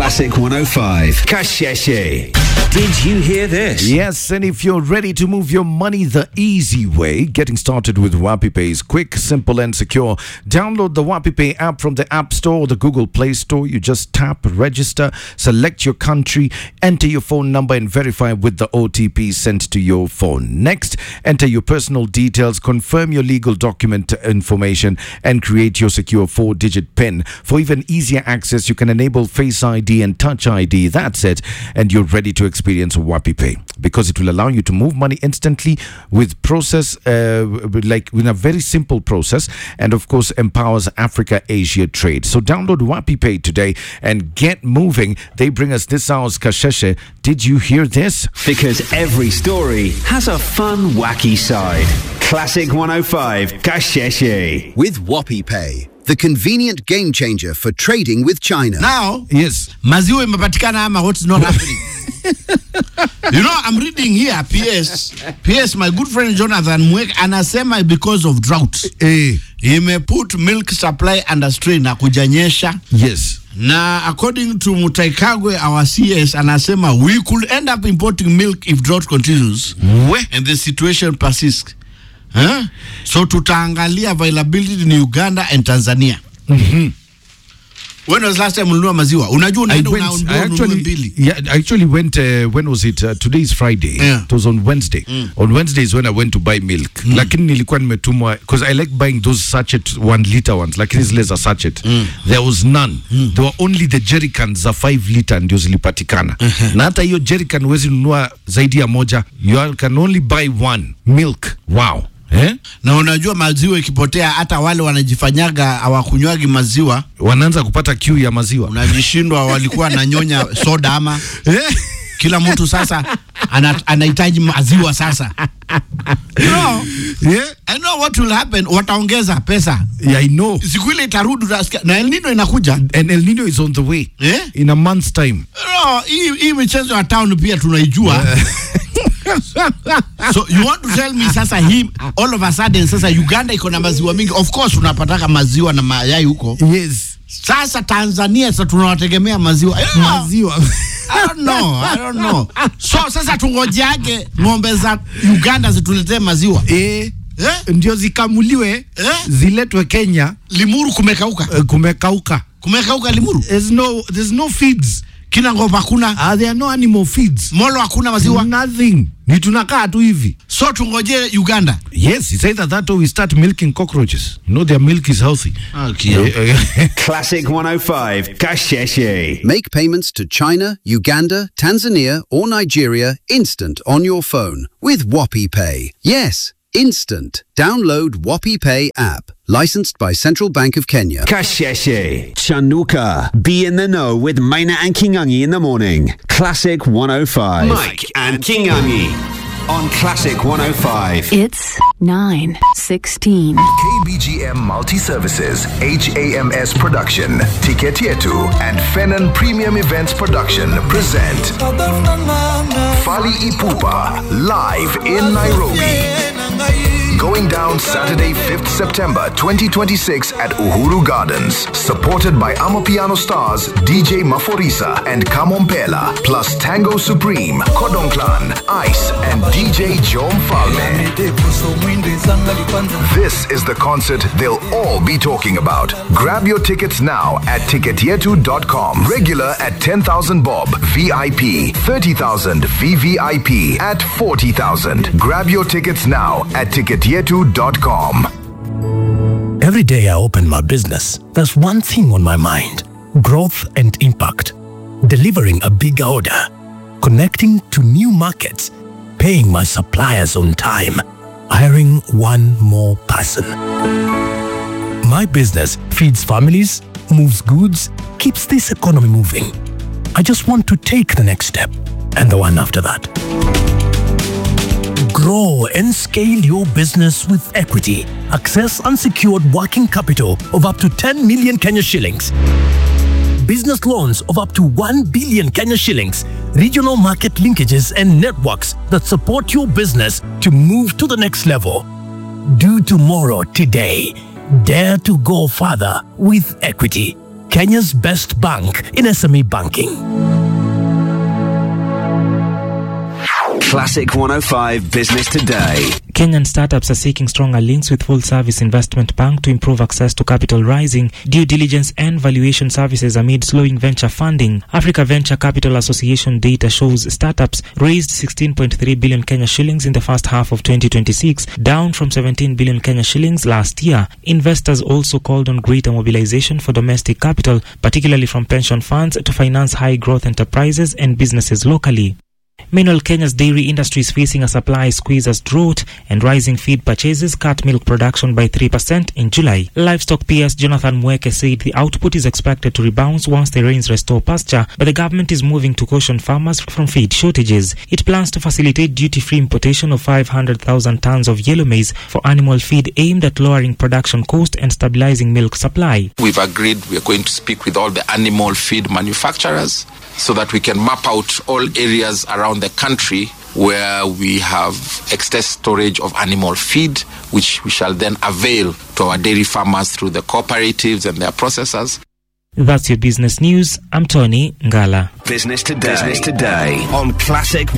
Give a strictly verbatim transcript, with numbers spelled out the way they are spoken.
Classic one oh five. Kasheshe. Did you hear this? Yes, and if you're ready to move your money the easy way, getting started with WapiPay is quick, simple, and secure. Download the WapiPay app from the App Store or the Google Play Store. You just tap, register, select your country, enter your phone number, and verify with the O T P sent to your phone. Next, enter your personal details, confirm your legal document information, and create your secure four-digit PIN. For even easier access, you can enable Face I D and Touch I D. That's it, and you're ready to experience WapiPay, because it will allow you to move money instantly with process, uh, like in a very simple process, and of course empowers Africa-Asia trade. So download WapiPay today and get moving. They bring us this hour's Kasheshe. Did you hear this? Because every story has a fun, wacky side. Classic one oh five. Kasheshe. With WapiPay, the convenient game changer for trading with China. Now, Yes. maziwa imepatikana ama what's not happening? You know, I'm reading here, P S. P S, my good friend Jonathan Mwek anasema because of drought. Eh. He may put milk supply under strain na kujanyesha. Yes. Na according to Mutaikagwe, our C S, anasema we could end up importing milk if drought continues We? and the situation persists. Huh? So tutaangalia availability in Uganda and Tanzania. Mm-hmm. When was last time ulinunua maziwa? Unajua I unaenda went, unaondoa I ununue actually, mbili. yeah, I actually went, uh, when was it? Uh, today is Friday. Yeah. It was on Wednesday. Mm. On Wednesday is when I went to buy milk. Mm. Lakini nilikuwa nimetumwa, because I like buying those sachet one liter ones, lakini zile za sachet. Mm. There was none. Mm. There were only the jerrycans za five liter ndio zilipatikana. Uh-huh. Na hata hiyo jerrycan huwezi nunua zaidi ya moja. You can only buy one milk. Wow. Eh? Na unajua maziwa ikipotea hata wale wanajifanyaga hawakunywagi maziwa Wanaanza kupata kiu ya maziwa. unajishindwa walikuwa nanyonya soda ama Eh? kila mtu sasa ana, anahitaji maziwa sasa. You know, Yeah? I know what will happen. Wataongeza pesa. Yeah, I know. Siku ile itarudi utasikia na El Nino inakuja. And El Nino is on the way. Eh? In a month's time. No, hii hii michezo ya town pia tunaijua. So you want to tell me sasa him all of a sudden sasa Uganda iko na maziwa mingi. Of course unapataka maziwa na mayai huko. Yes. Sasa Tanzania sasa tunawategemea maziwa. Yeah. Maziwa. I don't know. I don't know. So sasa tungojeage ng'ombe za Uganda zituletee maziwa. Eh, Eh? ndio zikamuliwe, Eh? ziletwe Kenya. Limuru kumekauka. Uh, kumekauka. Kumekauka Limuru. There's no there's no feeds. Kina ng'ombe hakuna. Uh, there are no animal feeds. Molo hakuna maziwa. Nothing. Ni tunakaa tu hivi. So tungoje Uganda. Yes, it's either that or we start milking cockroaches. You know their milk is healthy. Okay. Classic one oh five. Kasheshe. Make payments to China, Uganda, Tanzania, or Nigeria instant on your phone with WapiPay. Yes, instant. Download WapiPay app. Licensed by Central Bank of Kenya. Kasheshe. Chanuka. Be in the know with Maina and Kingangi in the morning. Classic one oh five. Mike and Kingangi on Classic one oh five. It's nine sixteen. K B G M Multi-Services, H A M S Production, Ticket Yetu, and Fenon Premium Events Production present Fali Ipupa live in Nairobi. Going down Saturday, fifth September twenty twenty-six at Uhuru Gardens. Supported by Amapiano stars D J Maforisa and Kamompela, plus Tango Supreme, Kodong Clan, Ice, and D J Jom Falme. This is the concert they'll all be talking about. Grab your tickets now at ticket yetu dot com. Regular at ten thousand bob, V I P thirty thousand, V V I P at forty thousand. Grab your tickets now at ticket yetu dot com. Every day I open my business, there's one thing on my mind: growth and impact. Delivering a big order, connecting to new markets, paying my suppliers on time, hiring one more person. My business feeds families, moves goods, keeps this economy moving. I just want to take the next step and the one after that. Grow and scale your business with equity. Access unsecured working capital of up to ten million Kenya shillings. Business loans of up to one billion Kenya shillings. Regional market linkages and networks that support your business to move to the next level. Do tomorrow today. Dare to go further with equity. Kenya's best bank in S M E banking. Classic one oh five Business Today. Kenyan startups are seeking stronger links with full-service investment bank to improve access to capital raising, due diligence and valuation services amid slowing venture funding. Africa Venture Capital Association data shows startups raised sixteen point three billion Kenya shillings in the first half of twenty twenty-six, down from seventeen billion Kenya shillings last year. Investors also called on greater mobilization for domestic capital, particularly from pension funds, to finance high-growth enterprises and businesses locally. Meanwhile, Kenya's dairy industry is facing a supply squeeze as drought and rising feed purchases cut milk production by three percent in July. Livestock P S Jonathan Mweke said the output is expected to rebound once the rains restore pasture, but the government is moving to caution farmers from feed shortages. It plans to facilitate duty-free importation of five hundred thousand tons of yellow maize for animal feed aimed at lowering production cost and stabilizing milk supply. We've agreed we are going to speak with all the animal feed manufacturers so that we can map out all areas around the country where we have excess storage of animal feed, which we shall then avail to our dairy farmers through the cooperatives and their processors. That's your business news. I'm Tony Ngala. Business Today. Business Today on Classic